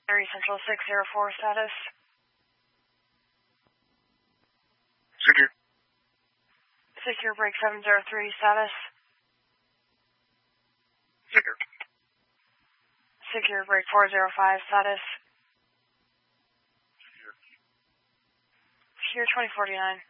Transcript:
Area Central 604 status. Secure. Secure break 703 status. Secure. Secure break 405 status. Secure. Secure 2049.